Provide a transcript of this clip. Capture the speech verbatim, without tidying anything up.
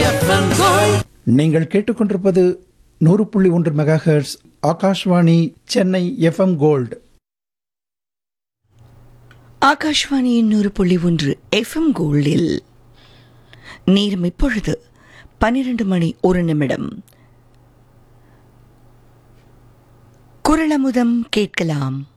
FM gold. நீங்கள் கேட்டுக்கொண்டிருப்பது நூறு புள்ளி ஒன்று mega hertz Akashvani Chennai FM gold. ஆகாஷ்வாணியின் நூறு புள்ளி ஒன்று எஃப்எம் கோல்டில் நேரம் இப்பொழுது பன்னிரண்டு மணி ஒரு நிமிடம். குரலமுதம் கேட்கலாம்.